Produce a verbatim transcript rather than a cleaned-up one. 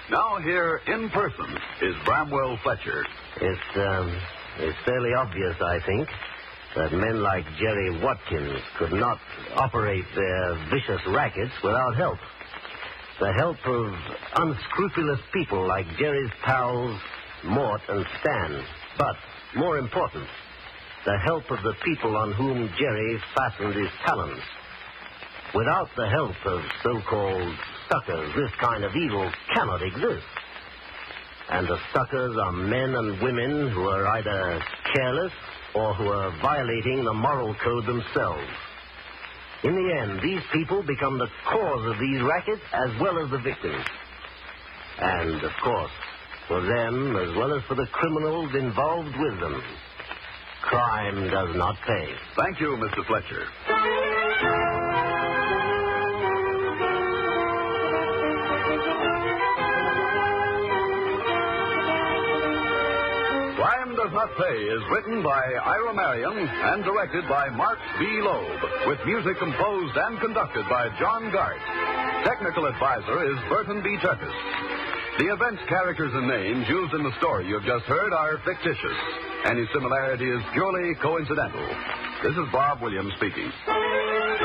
Now here, in person, is Bramwell Fletcher. It's, um, it's fairly obvious, I think, that men like Jerry Watkins could not operate their vicious rackets without help. The help of unscrupulous people like Jerry's pals, Mort and Stan. But, more important, the help of the people on whom Jerry fastened his talons. Without the help of so-called suckers, this kind of evil cannot exist. And the suckers are men and women who are either careless or who are violating the moral code themselves. In the end, these people become the cause of these rackets as well as the victims. And, of course, for them as well as for the criminals involved with them, crime does not pay. Thank you, Mister Fletcher. Crime Does Not Pay is written by Ira Marion and directed by Mark B. Loeb, with music composed and conducted by John Gart. Technical advisor is Burton B. Turkis. The events, characters, and names used in the story you've just heard are fictitious. Any similarity is purely coincidental. This is Bob Williams speaking.